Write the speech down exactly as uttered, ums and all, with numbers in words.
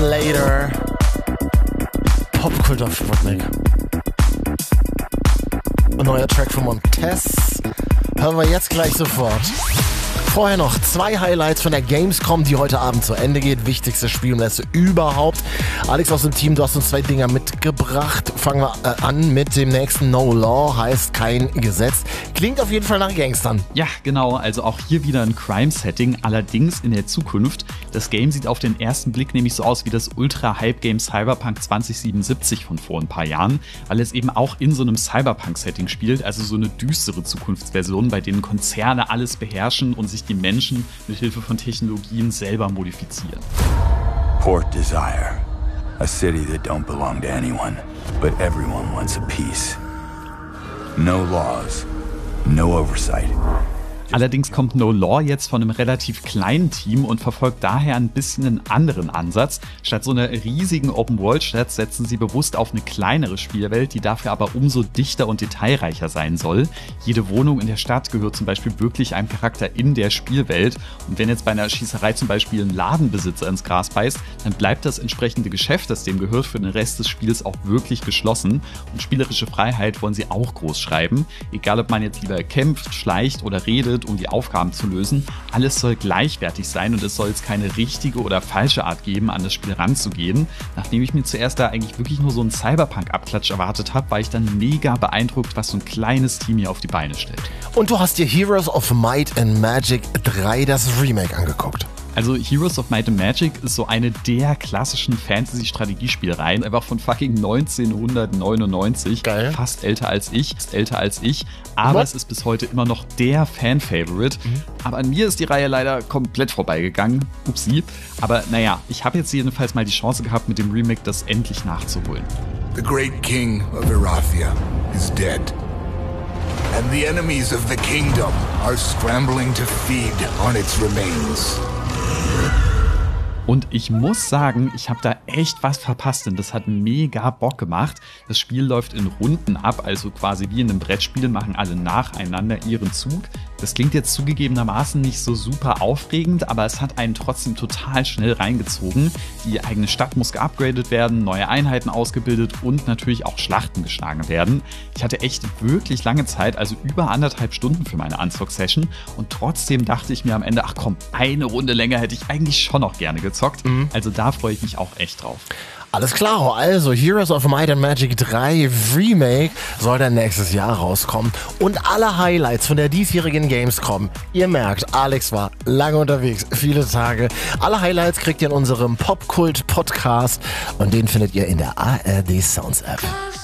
Later. Popkult auf Sputnik. Ein neuer Track von Montez. Hören wir jetzt gleich sofort. Vorher noch zwei Highlights von der Gamescom, die heute Abend zu Ende geht. Wichtigste Spielmesse überhaupt. Alex aus dem Team, du hast uns zwei Dinger mitgebracht. Fangen wir äh, an mit dem nächsten. No Law heißt kein Gesetz. Klingt auf jeden Fall nach Gangstern. Ja, genau. Also auch hier wieder ein Crime-Setting, allerdings in der Zukunft. Das Game sieht auf den ersten Blick nämlich so aus wie das Ultra-Hype-Game Cyberpunk zwanzig siebenundsiebzig von vor ein paar Jahren, weil es eben auch in so einem Cyberpunk-Setting spielt, also so eine düstere Zukunftsversion, bei denen Konzerne alles beherrschen und sich die Menschen mit Hilfe von Technologien selber modifizieren. Port Desire, a city that don't belong to anyone, but everyone wants a piece. No laws, no oversight. Allerdings kommt No Law jetzt von einem relativ kleinen Team und verfolgt daher ein bisschen einen anderen Ansatz. Statt so einer riesigen Open-World-Stadt setzen sie bewusst auf eine kleinere Spielwelt, die dafür aber umso dichter und detailreicher sein soll. Jede Wohnung in der Stadt gehört zum Beispiel wirklich einem Charakter in der Spielwelt. Und wenn jetzt bei einer Schießerei zum Beispiel ein Ladenbesitzer ins Gras beißt, dann bleibt das entsprechende Geschäft, das dem gehört, für den Rest des Spiels auch wirklich geschlossen. Und spielerische Freiheit wollen sie auch groß schreiben. Egal, ob man jetzt lieber kämpft, schleicht oder redet, um die Aufgaben zu lösen. Alles soll gleichwertig sein und es soll jetzt keine richtige oder falsche Art geben, an das Spiel ranzugehen. Nachdem ich mir zuerst da eigentlich wirklich nur so einen Cyberpunk-Abklatsch erwartet habe, war ich dann mega beeindruckt, was so ein kleines Team hier auf die Beine stellt. Und du hast dir Heroes of Might and Magic drei, das Remake, angeguckt. Also Heroes of Might and Magic ist so eine der klassischen Fantasy-Strategiespielereien, einfach von fucking neunzehnhundertneunundneunzig. Geil. Fast älter als ich, ist älter als ich, aber What? es ist bis heute immer noch der Fan-Favorite. Mhm. Aber an mir ist die Reihe leider komplett vorbeigegangen. Upsi. Aber naja, ich habe jetzt jedenfalls mal die Chance gehabt, mit dem Remake das endlich nachzuholen. The great king of Erathia is dead. And the enemies of the kingdom are scrambling to feed on its remains. Und ich muss sagen, ich habe da echt was verpasst, denn das hat mega Bock gemacht. Das Spiel läuft in Runden ab, also quasi wie in einem Brettspiel machen alle nacheinander ihren Zug. Das klingt jetzt zugegebenermaßen nicht so super aufregend, aber es hat einen trotzdem total schnell reingezogen. Die eigene Stadt muss geupgradet werden, neue Einheiten ausgebildet und natürlich auch Schlachten geschlagen werden. Ich hatte echt wirklich lange Zeit, also über anderthalb Stunden für meine Unzock-Session und trotzdem dachte ich mir am Ende, ach komm, eine Runde länger hätte ich eigentlich schon noch gerne gezockt. Mhm. Also da freue ich mich auch echt drauf. Alles klar, also Heroes of Might and Magic drei Remake soll dann nächstes Jahr rauskommen. Und alle Highlights von der diesjährigen Gamescom, ihr merkt, Alex war lange unterwegs, viele Tage. Alle Highlights kriegt ihr in unserem Popkult-Podcast und den findet ihr in der A R D Sounds App.